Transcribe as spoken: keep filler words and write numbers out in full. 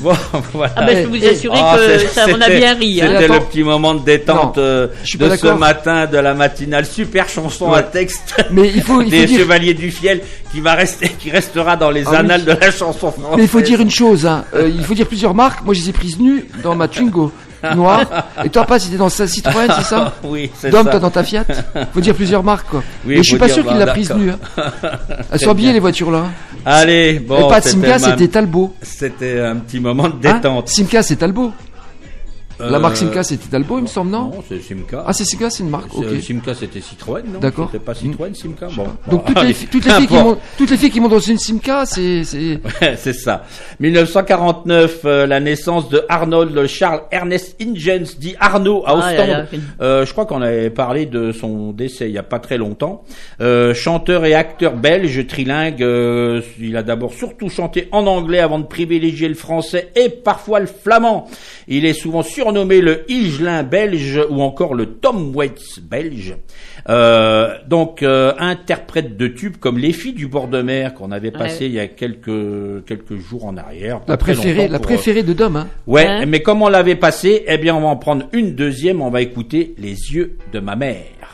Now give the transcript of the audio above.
Bon, voilà. Ah ben, je peux vous assurer Ah, que c'est- ça, on a c'était- bien ri. Hein. C'était Attends. le petit moment de détente Non, euh, je suis de pas ce d'accord. matin de la matinale. Super chanson Ouais. à texte Mais il faut, il faut des dire, Chevaliers du Fiel qui va rester, qui restera dans les Ah oui. annales de la chanson française. mais il faut dire une chose, hein. Euh, il faut dire plusieurs marques. Moi, je les ai prises nues dans ma Twingo noire. Et toi, pas, c'était dans sa Citroën, c'est ça? Oui, c'est Dom, ça. toi, dans ta Fiat. Faut dire plusieurs marques, quoi. Oui, mais je suis faut pas dire, sûr bah, qu'il l'a prise d'accord. nue, hein. Elles sont habillées, les voitures, là. Allez, bon. Et pas de c'était Simca, ma- c'était Talbot. C'était un petit moment de Hein détente. Simca, c'est Talbot. La Euh, marque Simca, c'était Talbot, il me semble, non? Non, c'est Simca. Ah, c'est Simca, c'est une marque, ok. C'est- Simca, c'était Citroën, non? D'accord. C'était pas Citroën, Simca? Bon. Donc, Bon, toutes les, allez, fi- toutes les filles qui n'importe. montent, toutes les filles qui montent dans une Simca, c'est, c'est, Ouais, c'est ça. mille neuf cent quarante-neuf, euh, la naissance de Arnold Charles Ernest Ingens, dit Arnaud, à Ah Ostende. là là. Euh, je crois qu'on avait parlé de son décès il y a pas très longtemps. Euh, chanteur et acteur belge, trilingue. Euh, il a d'abord surtout chanté en anglais avant de privilégier le français et parfois le flamand. Il est souvent surnommé le Higelin belge ou encore le Tom Waits belge. Euh, donc euh, interprète de tubes comme Les filles du bord de mer qu'on avait passé Ouais. il y a quelques quelques jours en arrière. Pas la très préférée, longtemps la pour, préférée de Dom, hein. euh, Ouais, Hein mais comme on l'avait passé, eh bien on va en prendre une deuxième. On va écouter Les yeux de ma mère.